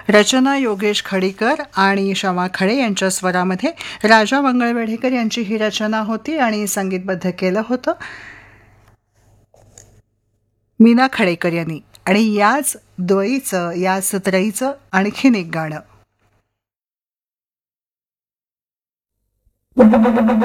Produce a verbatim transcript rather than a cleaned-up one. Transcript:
रचना योगेश खडीकर आणि शमा खळे यांच्या स्वरामध्ये राजा मंगळवेढेकर यांची ही रचना होती आणि संगीतबद्ध केलं होतं मीना खडेकर यांनी. आणि याच द्वयीचं याच त्रयीचं आणखीन एक गाणं